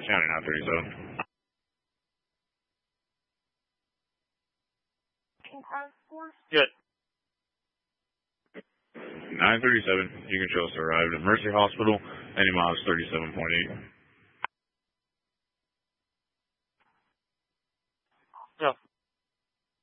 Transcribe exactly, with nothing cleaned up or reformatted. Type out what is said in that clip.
County nine thirty-seven. Good. nine thirty-seven, you can show us arrived at Mercy Hospital, any miles thirty-seven point eight. Yeah.